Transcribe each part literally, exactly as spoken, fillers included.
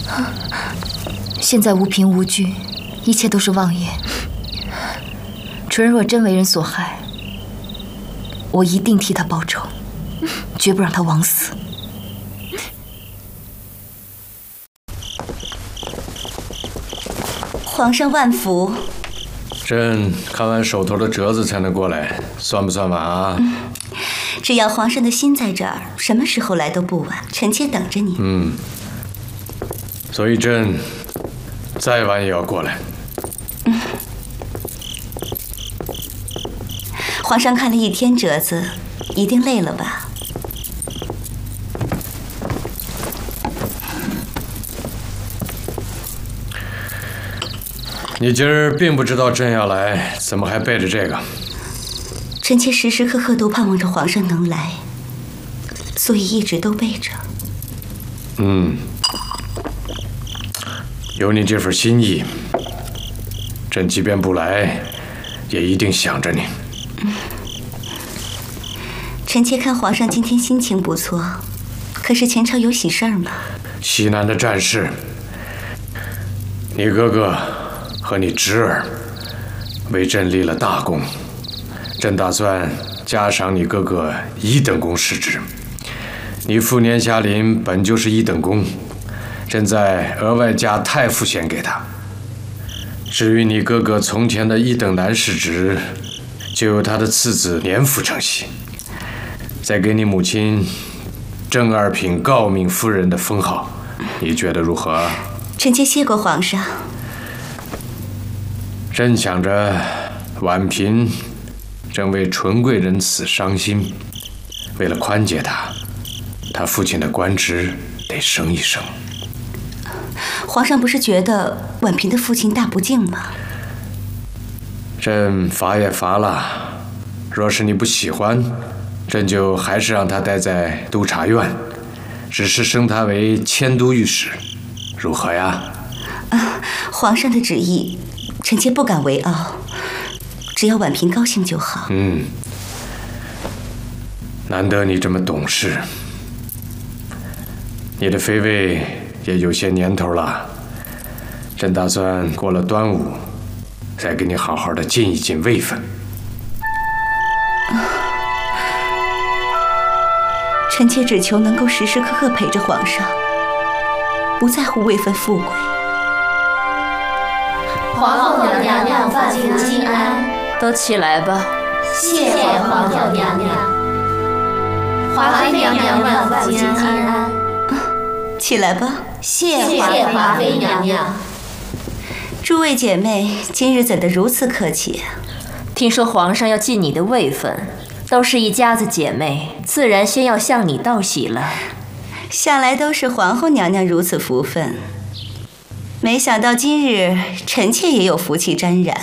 现在无凭无据，一切都是妄言。纯若真为人所害，我一定替他报仇，绝不让他枉死。 皇上万福。 朕看完手头的折子才能过来，算不算晚啊？ 嗯，只要皇上的心在这儿，什么时候来都不晚。臣妾等着你。 嗯，所以朕再晚也要过来。 嗯。皇上看了一天折子，一定累了吧？ 你今儿并不知道朕要来，怎么还背着这个？ 臣妾时时刻刻都盼望着皇上能来，所以一直都背着。 嗯，有你这份心意，朕即便不来，也一定想着你。 嗯，臣妾看皇上今天心情不错，可是前朝有喜事儿吗？ 西南的战事，你哥哥和你侄儿为朕立了大功，朕打算加赏你哥哥一等功世职。你父年霞林本就是一等功，朕再额外加太傅衔给他。至于你哥哥从前的一等男世职，就由他的次子年府承袭。再给你母亲正二品诰命夫人的封号，你觉得如何？ 臣妾谢过皇上。 朕想着婉嫔正为纯贵人死伤心，为了宽解他，他父亲的官职得升一升。 皇上不是觉得婉嫔的父亲大不敬吗？ 朕罚也罚了，若是你不喜欢，朕就还是让他待在督察院，只是升他为迁都御史，如何呀？ 啊，皇上的旨意，臣妾不敢违拗，只要婉嫔高兴就好。 嗯，难得你这么懂事。你的妃位也有些年头了，朕打算过了端午，再给你好好的尽一尽位分。 臣妾只求能够时时刻刻陪着皇上，不在乎位分富贵。 皇后娘娘万福金安， 都起来吧。 谢皇后娘娘。华妃娘娘万福金安。 起来吧。 谢华妃娘娘。 诸位姐妹，今日怎得如此客气？ 听说皇上要尽你的位分，都是一家子姐妹，自然先要向你道喜了。 向来都是皇后娘娘如此福分，没想到今日臣妾也有福气沾染。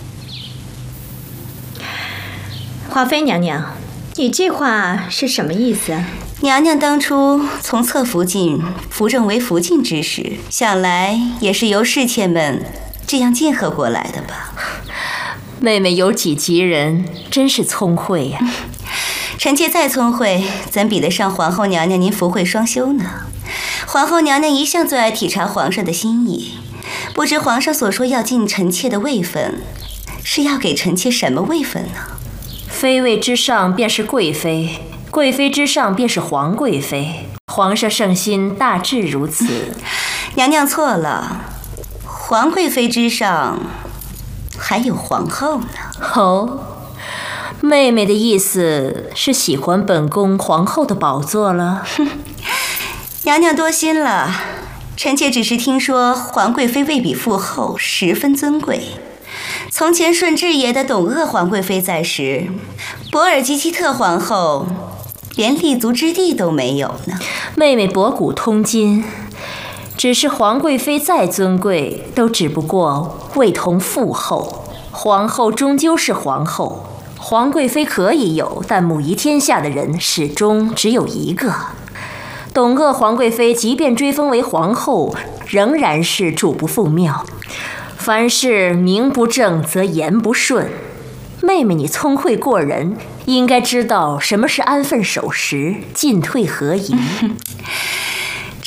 华妃娘娘，你这话是什么意思？ 娘娘当初从侧福晋扶正为福晋之时，想来也是由侍妾们这样晋和过来的吧？ 妹妹有己及人，真是聪慧呀、啊！ 臣妾再聪慧，怎比得上皇后娘娘您福慧双修呢？皇后娘娘一向最爱体察皇上的心意，不知皇上所说要尽臣妾的位分，是要给臣妾什么位分呢？ 妃位之上便是贵妃，贵妃之上便是皇贵妃。皇上圣心大致如此。 娘娘错了，皇贵妃之上还有皇后呢。 哦，妹妹的意思是喜欢本宫皇后的宝座了？ 哼，娘娘多心了。臣妾只是听说皇贵妃位比父后，十分尊贵。从前顺治爷的董鄂皇贵妃在时，博尔济其特皇后连立足之地都没有呢。 妹妹博古通今，只是皇贵妃再尊贵，都只不过位同父后。皇后终究是皇后，皇贵妃可以有，但母仪天下的人始终只有一个。董鄂皇贵妃即便追封为皇后，仍然是主不赴庙。凡事名不正则言不顺。妹妹你聪慧过人，应该知道什么是安分守时，进退合宜。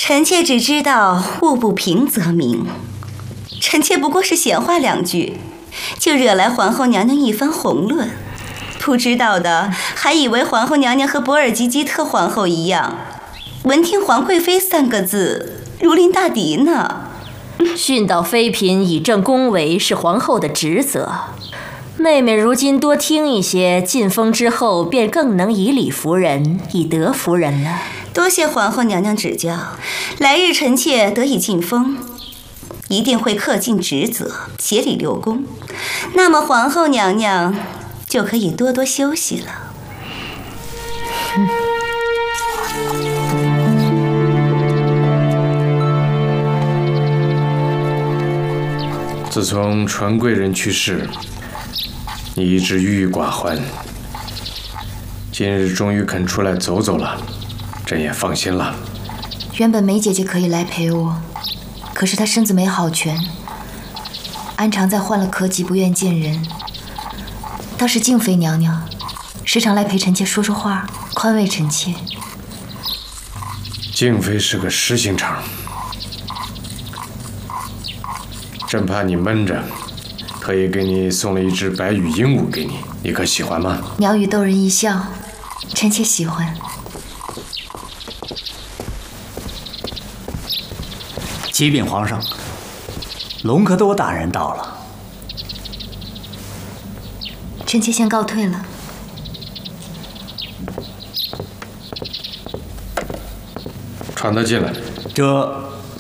臣妾只知道物不平则鸣，臣妾不过是闲话两句，就惹来皇后娘娘一番宏论。不知道的还以为皇后娘娘和博尔济吉特皇后一样，闻听皇贵妃三个字如临大敌呢。 训导妃嫔以正宫闱是皇后的职责，妹妹如今多听一些，进封之后便更能以理服人，以德服人了。 多谢皇后娘娘指教，来日臣妾得以进封，一定会恪尽职责，协理留宫。那么皇后娘娘就可以多多休息了。 嗯自从纯贵人去世，你一直郁郁寡欢，今日终于肯出来走走了，朕也放心了。 原本梅姐姐可以来陪我，可是她身子没好全，安常在患了咳疾，不愿见人。倒是静妃娘娘，时常来陪臣妾说说话，宽慰臣妾。 静妃是个实心肠，朕怕你闷着，特意给你送了一只白羽鹦鹉给你，你可喜欢吗？ 鸟语逗人一笑，臣妾喜欢。 启禀皇上，隆科多大人到了。 臣妾先告退了。 传他进来。 这。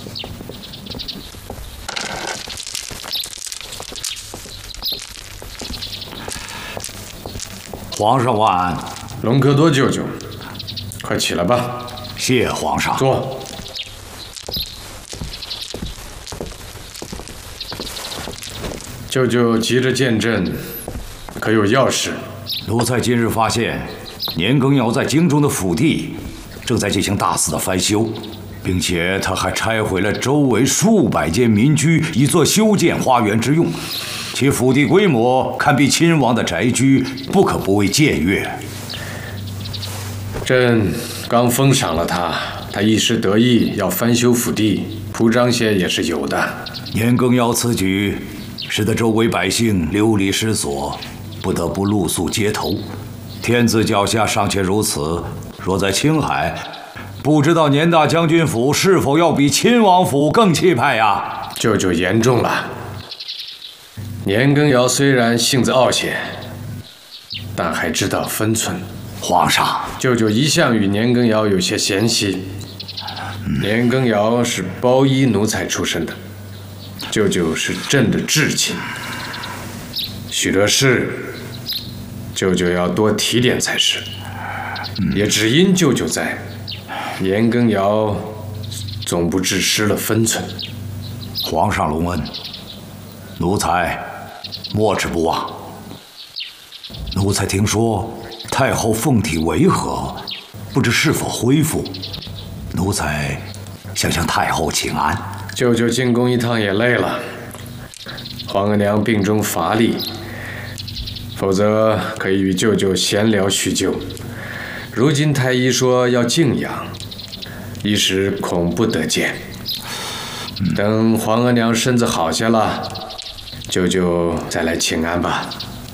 皇上万安。 隆科多舅舅，快起来吧。 谢皇上。 坐。舅舅急着见朕，可有要事？ 奴才今日发现，年羹尧在京中的府邸正在进行大肆的翻修，并且他还拆毁了周围数百间民居，以作修建花园之用。其府邸规模堪比亲王的宅居，不可不为僭越。 朕刚封赏了他，他一时得意要翻修府邸，铺张些也是有的。 年羹尧此举，使得周围百姓流离失所，不得不露宿街头。天子脚下尚且如此，若在青海，不知道年大将军府是否要比亲王府更气派呀？ 舅舅言重了。年羹尧虽然性子傲些，但还知道分寸。 皇上， 舅舅一向与年羹尧有些嫌隙。年羹尧是包衣奴才出身的，舅舅是朕的至亲，许多事舅舅要多提点才是。也只因舅舅在，年羹尧总不致失了分寸。 皇上隆恩，奴才莫齿不忘。奴才听说太后凤体违和，不知是否恢复。奴才想向太后请安。 舅舅进宫一趟也累了，皇额娘病中乏力，否则可以与舅舅闲聊叙旧。如今太医说要静养，一时恐不得见。等皇额娘身子好些了，舅舅再来请安吧。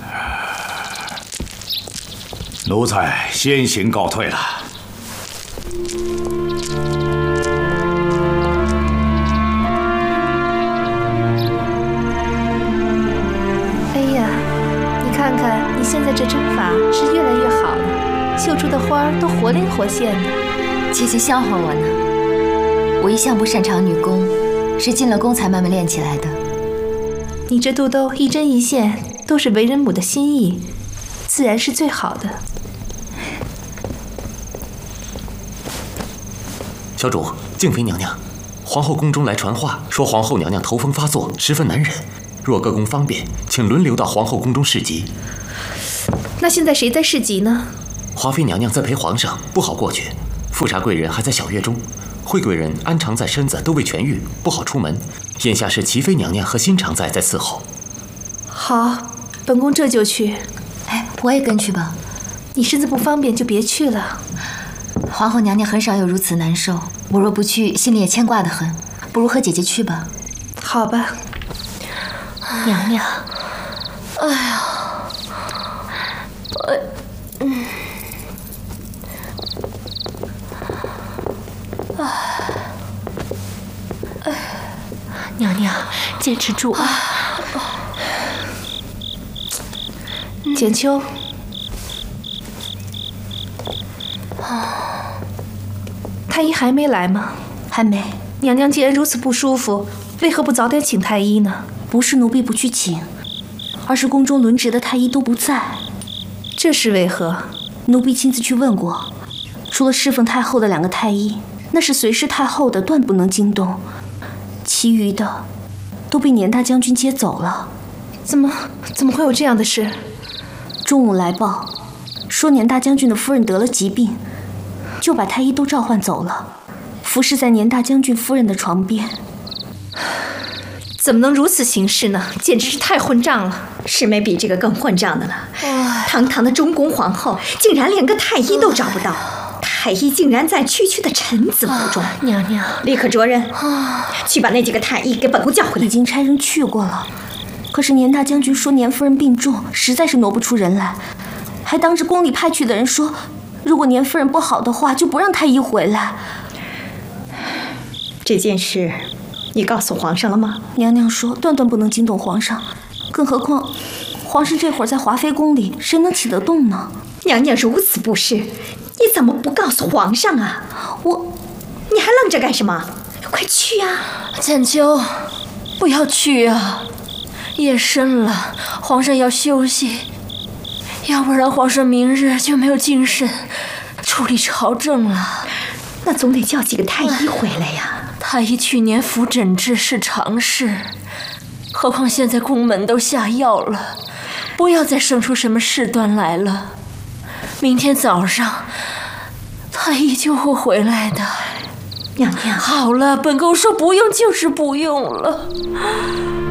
奴才先行告退了。 哎呀，你看看你现在这针法是越来越好了，绣出的花儿都活灵活现的。 姐姐笑话我呢，我一向不擅长女工，是进了宫才慢慢练起来的。 你这肚兜一针一线都是为人母的心意，自然是最好的。 小主，静妃娘娘，皇后宫中来传话，说皇后娘娘头风发作，十分难忍。若各宫方便，请轮流到皇后宫中侍疾。 那现在谁在侍疾呢？ 华妃娘娘在陪皇上，不好过去。富察贵人还在小月中，惠贵人安常在身子都未痊愈，不好出门。眼下是齐妃娘娘和新常在在伺候。 好，本宫这就去。 哎，我也跟去吧。 你身子不方便就别去了。 皇后娘娘很少有如此难受， 我若不去，心里也牵挂得很。不如和姐姐去吧。 好吧。 娘娘，哎呀，哎，嗯，哎，哎，娘娘，坚持住啊！ 简秋，太医还没来吗？ 还没。 娘娘既然如此不舒服，为何不早点请太医呢？ 不是奴婢不去请，而是宫中轮值的太医都不在。 这是为何？ 奴婢亲自去问过，除了侍奉太后的两个太医，那是随侍太后的，断不能惊动。其余的都被年大将军接走了。 怎么怎么会有这样的事？ 中午来报，说年大将军的夫人得了疾病，就把太医都召唤走了，服侍在年大将军夫人的床边。 怎么能如此行事呢？简直是太混账了！ 是没比这个更混账的了。堂堂的中宫皇后，竟然连个太医都找不到。太医竟然在区区的臣子府中。 娘娘， 立刻着人，去把那几个太医给本宫叫回来。 已经差人去过了，可是年大将军说年夫人病重，实在是挪不出人来，还当着宫里派去的人说，如果年夫人不好的话，就不让太医回来。 这件事你告诉皇上了吗？ 娘娘说断断不能惊动皇上，更何况皇上这会儿在华妃宫里，谁能起得动呢？ 娘娘如此不是，你怎么不告诉皇上啊？ 我， 你还愣着干什么？快去啊！ 简秋，不要去啊！夜深了，皇上要休息，要不然皇上明日就没有精神处理朝政了。 那总得叫几个太医回来呀。 太医去年服诊治是常事，何况现在宫门都下药了，不要再生出什么事端来了。明天早上，太医就会回来的。 娘娘， 好了，本宫说不用就是不用了。